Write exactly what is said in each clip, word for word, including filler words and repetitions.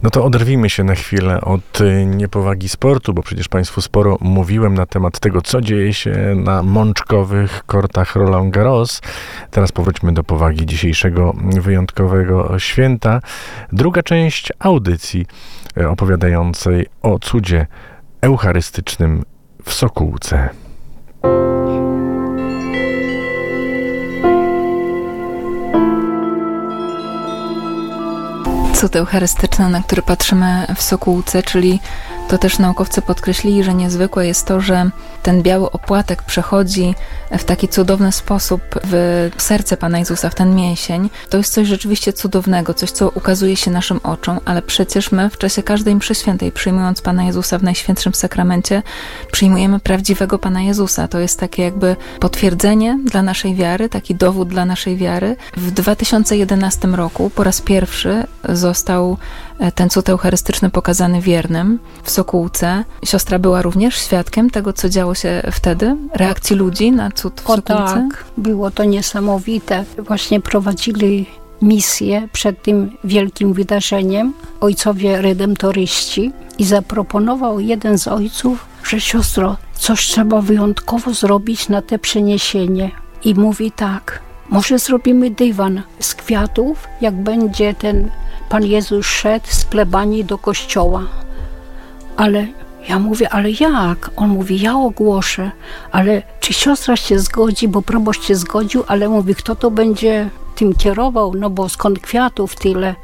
No to oderwijmy się na chwilę od niepowagi sportu, bo przecież Państwu sporo mówiłem na temat tego, co dzieje się na mączkowych kortach Roland Garros. Teraz powróćmy do powagi dzisiejszego wyjątkowego święta. Druga część audycji opowiadającej o cudzie eucharystycznym w Sokółce. Cud eucharystyczny, na który patrzymy w Sokółce, czyli to też naukowcy podkreślili, że niezwykłe jest to, że ten biały opłatek przechodzi w taki cudowny sposób w serce Pana Jezusa, w ten mięsień. To jest coś rzeczywiście cudownego, coś, co ukazuje się naszym oczom, ale przecież my w czasie każdej mszy świętej, przyjmując Pana Jezusa w Najświętszym Sakramencie, przyjmujemy prawdziwego Pana Jezusa. To jest takie jakby potwierdzenie dla naszej wiary, taki dowód dla naszej wiary. W dwa tysiące jedenastym roku po raz pierwszy został ten cud eucharystyczny pokazany wiernym w Sokółce. Siostra była również świadkiem tego, co działo się wtedy, reakcji ludzi na cud w o Sokółce. Tak, było to niesamowite. Właśnie prowadzili misję przed tym wielkim wydarzeniem ojcowie redemptoryści i zaproponował jeden z ojców, że siostro, coś trzeba wyjątkowo zrobić na te przeniesienie. I mówi tak, może zrobimy dywan z kwiatów, jak będzie ten Pan Jezus szedł z plebanii do kościoła. Ale ja mówię, ale jak? On mówi, ja ogłoszę, ale czy siostra się zgodzi, bo proboszcz się zgodził, ale mówi, kto to będzie tym kierował, no bo skąd kwiatów tyle?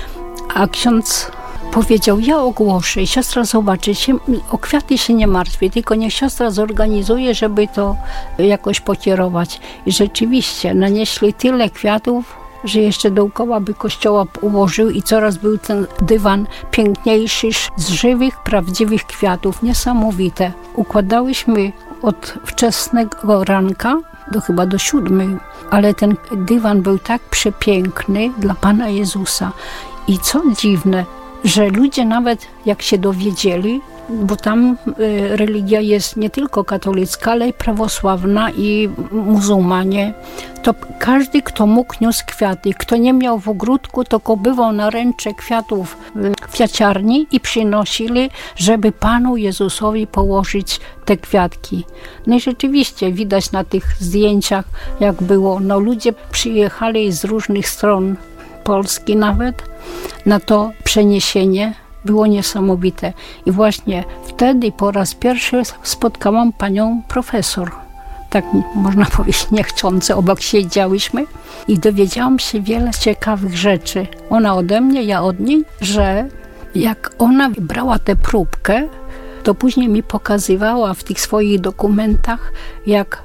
A ksiądz powiedział, ja ogłoszę i siostra zobaczy, się, o kwiaty się nie martwi, tylko niech siostra zorganizuje, żeby to jakoś pokierować. I rzeczywiście nanieśli tyle kwiatów, że jeszcze dookoła by kościoła ułożył i coraz był ten dywan piękniejszy z żywych, prawdziwych kwiatów. Niesamowite. Układałyśmy od wczesnego ranka do chyba do siódmej, ale ten dywan był tak przepiękny dla Pana Jezusa. I co dziwne, że ludzie nawet jak się dowiedzieli, bo tam y, religia jest nie tylko katolicka, ale i prawosławna i muzułmanie, to każdy, kto mógł, niósł kwiaty. Kto nie miał w ogródku, to kobywał na ręcze kwiatów w kwiaciarni i przynosili, żeby Panu Jezusowi położyć te kwiatki. No i rzeczywiście widać na tych zdjęciach, jak było, no ludzie przyjechali z różnych stron Polski nawet na to przeniesienie. Było niesamowite. I właśnie wtedy po raz pierwszy spotkałam panią profesor. Tak można powiedzieć niechcący, obok siedziałyśmy i dowiedziałam się wiele ciekawych rzeczy. Ona ode mnie, ja od niej, że jak ona brała tę próbkę, to później mi pokazywała w tych swoich dokumentach, jak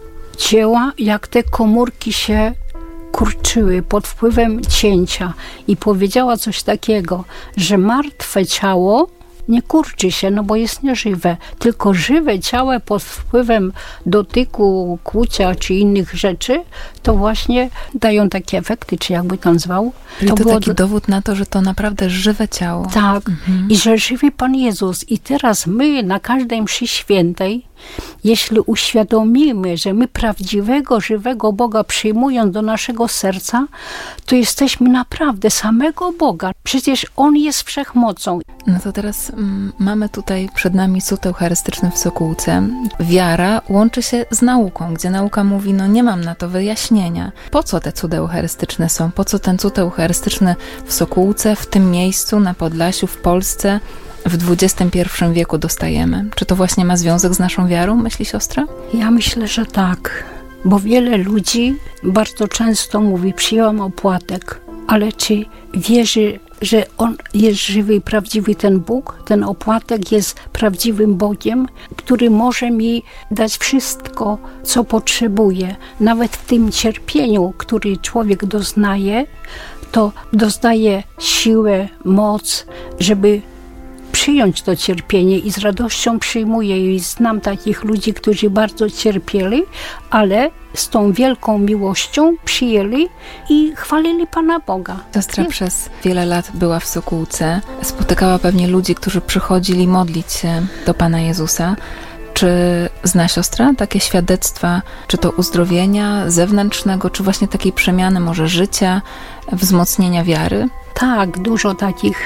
cięła, jak te komórki się kurczyły pod wpływem cięcia i powiedziała coś takiego, że martwe ciało nie kurczy się, no bo jest nieżywe, tylko żywe ciało pod wpływem dotyku, kłucia czy innych rzeczy, to właśnie dają takie efekty, czy jakby to nazwał. Czyli to, to było taki do... dowód na to, że to naprawdę żywe ciało. Tak, mhm. I że żywy Pan Jezus. I teraz my na każdej mszy świętej, jeśli uświadomimy, że my prawdziwego, żywego Boga przyjmując do naszego serca, to jesteśmy naprawdę samego Boga. Przecież On jest wszechmocą. No to teraz mm, mamy tutaj przed nami cud eucharystyczny w Sokółce. Wiara łączy się z nauką, gdzie nauka mówi, no nie mam na to wyjaśnienia. Po co te cudy eucharystyczne są? Po co ten cud eucharystyczny w Sokółce, w tym miejscu, na Podlasiu, w Polsce, w dwudziestym pierwszym wieku dostajemy? Czy to właśnie ma związek z naszą wiarą, myśli siostra? Ja myślę, że tak, bo wiele ludzi bardzo często mówi, przyjąłem opłatek, ale czy wierzy, że On jest żywy i prawdziwy, ten Bóg, ten opłatek jest prawdziwym Bogiem, który może mi dać wszystko, co potrzebuje. Nawet w tym cierpieniu, który człowiek doznaje, to doznaje siłę, moc, żeby przyjąć to cierpienie i z radością przyjmuje. I znam takich ludzi, którzy bardzo cierpieli, ale z tą wielką miłością przyjęli i chwalili Pana Boga. Siostra Jest. przez wiele lat była w Sokółce. Spotykała pewnie ludzi, którzy przychodzili modlić się do Pana Jezusa. Czy zna siostra takie świadectwa, czy to uzdrowienia zewnętrznego, czy właśnie takiej przemiany może życia, wzmocnienia wiary? Tak, dużo takich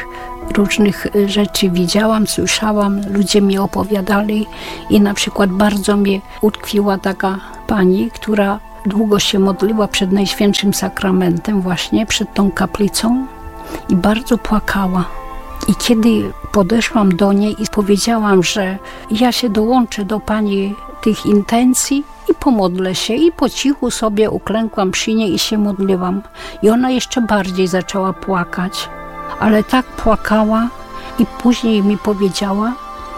różnych rzeczy widziałam, słyszałam, ludzie mi opowiadali i na przykład bardzo mnie utkwiła taka pani, która długo się modliła przed Najświętszym Sakramentem właśnie, przed tą kaplicą i bardzo płakała. I kiedy podeszłam do niej i powiedziałam, że ja się dołączę do pani tych intencji i pomodlę się i po cichu sobie uklękłam przy niej i się modliłam. I ona jeszcze bardziej zaczęła płakać. Ale tak płakała i później mi powiedziała,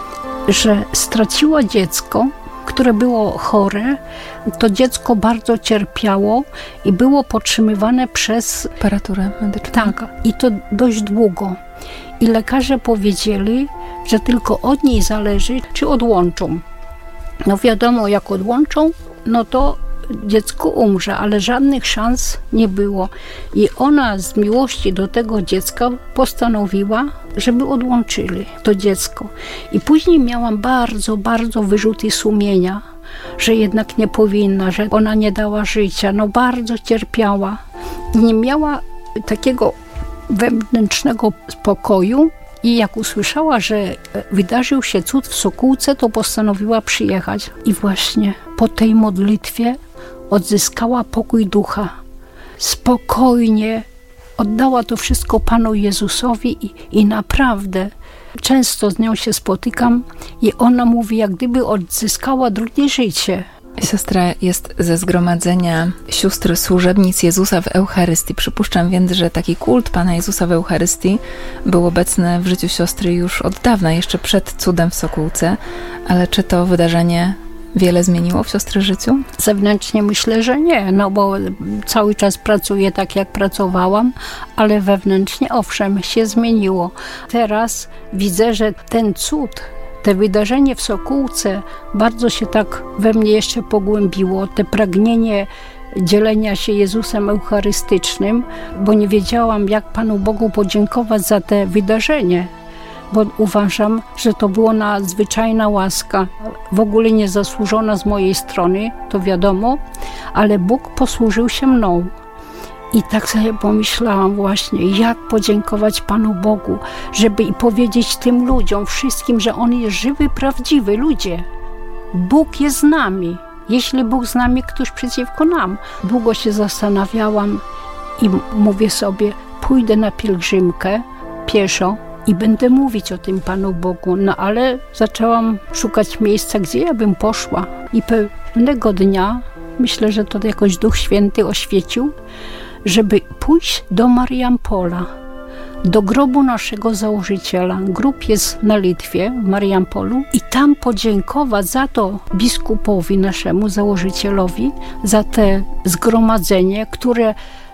że straciła dziecko, które było chore. To dziecko bardzo cierpiało i było podtrzymywane przez Aparaturę medyczną. Tak, i to dość długo. I lekarze powiedzieli, że tylko od niej zależy, czy odłączą. No wiadomo, jak odłączą, no to dziecko umrze, ale żadnych szans nie było. I ona z miłości do tego dziecka postanowiła, żeby odłączyli to dziecko. I później miałam bardzo, bardzo wyrzuty sumienia, że jednak nie powinna, że ona nie dała życia. No bardzo cierpiała. I nie miała takiego wewnętrznego spokoju. I jak usłyszała, że wydarzył się cud w Sokółce, to postanowiła przyjechać. I właśnie po tej modlitwie odzyskała pokój ducha. Spokojnie oddała to wszystko Panu Jezusowi i, i naprawdę często z nią się spotykam i ona mówi, jak gdyby odzyskała drugie życie. Siostra jest ze zgromadzenia sióstr służebnic Jezusa w Eucharystii. Przypuszczam więc, że taki kult Pana Jezusa w Eucharystii był obecny w życiu siostry już od dawna, jeszcze przed cudem w Sokółce. Ale czy to wydarzenie wiele zmieniło w siostry życiu? Zewnętrznie myślę, że nie, no bo cały czas pracuję tak, jak pracowałam, ale wewnętrznie owszem, się zmieniło. Teraz widzę, że ten cud, te wydarzenie w Sokółce bardzo się tak we mnie jeszcze pogłębiło. Te pragnienie dzielenia się Jezusem Eucharystycznym, bo nie wiedziałam, jak Panu Bogu podziękować za te wydarzenie, bo uważam, że to była nadzwyczajna łaska, w ogóle niezasłużona z mojej strony, to wiadomo, ale Bóg posłużył się mną. I tak sobie pomyślałam właśnie, jak podziękować Panu Bogu, żeby i powiedzieć tym ludziom, wszystkim, że On jest żywy, prawdziwy. Ludzie, Bóg jest z nami. Jeśli Bóg z nami, któż przeciwko nam? Długo się zastanawiałam i mówię sobie, pójdę na pielgrzymkę pieszo i będę mówić o tym Panu Bogu. No ale zaczęłam szukać miejsca, gdzie ja bym poszła. I pewnego dnia, myślę, że to jakoś Duch Święty oświecił, żeby pójść do Mariampola, do grobu naszego założyciela. Grób jest na Litwie, w Mariampolu, i tam podziękować za to biskupowi naszemu, założycielowi, za te zgromadzenie, które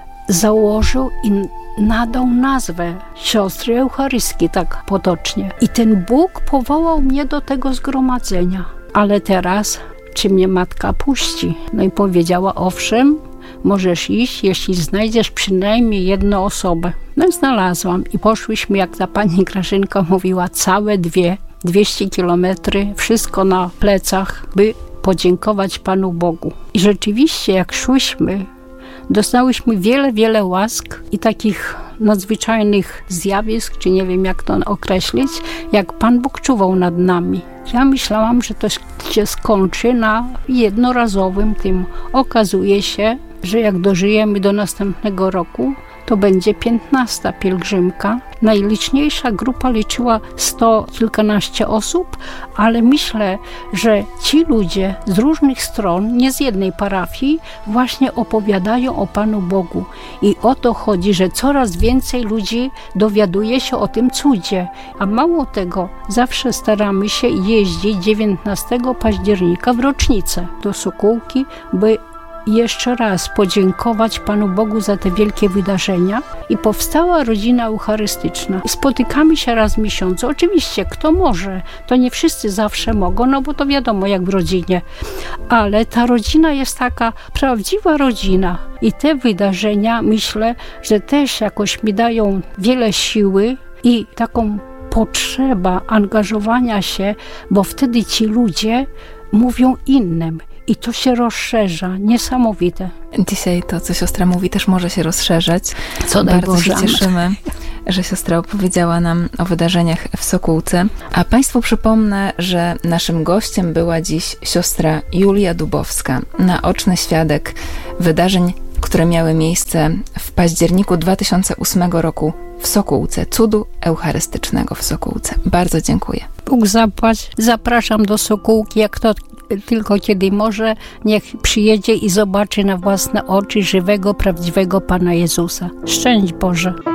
założył i nadał nazwę siostry Eucharystki, tak potocznie. I ten Bóg powołał mnie do tego zgromadzenia. Ale teraz, czy mnie matka puści? No i powiedziała, owszem, możesz iść, jeśli znajdziesz przynajmniej jedną osobę. No i znalazłam i poszłyśmy, jak ta pani Grażynka mówiła, całe dwie, dwieście kilometry, wszystko na plecach, by podziękować Panu Bogu. I rzeczywiście, jak szłyśmy, doznałyśmy wiele, wiele łask i takich nadzwyczajnych zjawisk, czy nie wiem jak to określić, jak Pan Bóg czuwał nad nami. Ja myślałam, że to się skończy na jednorazowym tym. Okazuje się, że jak dożyjemy do następnego roku, to będzie piętnasta pielgrzymka. Najliczniejsza grupa liczyła sto kilkanaście osób, ale myślę, że ci ludzie z różnych stron, nie z jednej parafii, właśnie opowiadają o Panu Bogu. I o to chodzi, że coraz więcej ludzi dowiaduje się o tym cudzie. A mało tego, zawsze staramy się jeździć dziewiętnastego października w rocznicę do Sokółki, by jeszcze raz podziękować Panu Bogu za te wielkie wydarzenia. I powstała rodzina eucharystyczna. Spotykamy się raz w miesiącu. Oczywiście, kto może, to nie wszyscy zawsze mogą, no bo to wiadomo jak w rodzinie. Ale ta rodzina jest taka prawdziwa rodzina. I te wydarzenia, myślę, że też jakoś mi dają wiele siły i taką potrzeba angażowania się, bo wtedy ci ludzie mówią innym. I to się rozszerza. Niesamowite. Dzisiaj to, co siostra mówi, też może się rozszerzać. Co daj Bardzo Boże. się cieszymy, że siostra opowiedziała nam o wydarzeniach w Sokółce. A Państwu przypomnę, że naszym gościem była dziś siostra Julia Dubowska, naoczny świadek wydarzeń, które miały miejsce w październiku dwa tysiące ósmego roku w Sokółce, cudu eucharystycznego w Sokółce. Bardzo dziękuję. Bóg zapłać. Zapraszam do Sokółki, jak to tylko kiedy może, niech przyjedzie i zobaczy na własne oczy żywego, prawdziwego Pana Jezusa. Szczęść Boże.